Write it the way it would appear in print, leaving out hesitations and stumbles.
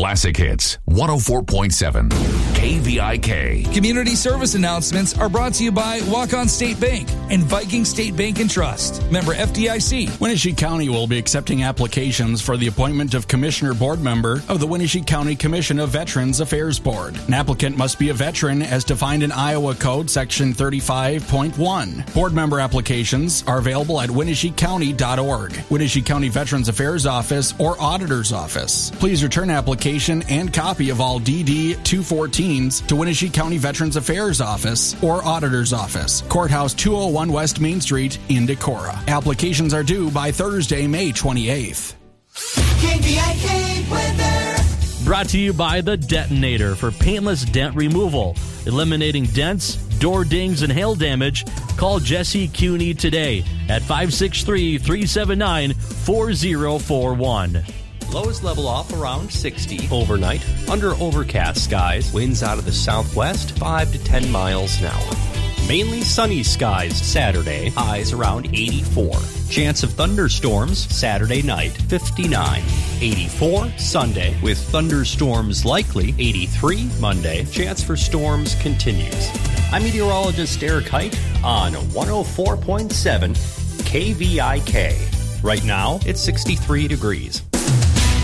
Classic Hits 104.7 KVIK. Community service announcements are brought to you by Walk-On State Bank and Viking State Bank and Trust. Member FDIC. Wenatchee County will be accepting applications for the appointment of Commissioner Board Member of the Wenatchee County Commission of Veterans Affairs Board. An applicant must be a veteran as defined in Iowa Code Section 35.1. Board member applications are available at WenatcheeCounty.org, Wenatchee County Veterans Affairs Office, or Auditor's Office. Please return application and copy of all DD 214s to Wenatchee County Veterans Affairs Office or Auditor's Office, Courthouse 201 West Main Street in Decorah. Applications are due by Thursday, May 28th. KVIK weather. Brought to you by The Detonator for paintless dent removal. Eliminating dents, door dings, and hail damage. Call Jesse Cuney today at 563-379-4041. Lows level off around 60 overnight. Under overcast skies, winds out of the southwest 5 to 10 miles an hour. Mainly sunny skies Saturday, highs around 84. Chance of thunderstorms Saturday night, 59. 84 Sunday, with thunderstorms likely. 83 Monday, chance for storms continues. I'm meteorologist Eric Height on 104.7 KVIK. Right now, it's 63 degrees.